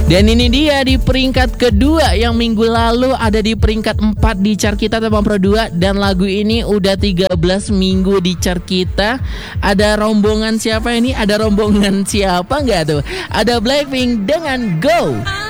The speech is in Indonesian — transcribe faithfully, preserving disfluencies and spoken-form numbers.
Dan ini dia di peringkat kedua yang minggu lalu ada di peringkat empat di chart kita Teman Pro dua. Dan lagu ini udah tiga belas minggu di chart kita. Ada rombongan siapa ini? Ada rombongan siapa nggak tuh? Ada Blackpink dengan Go.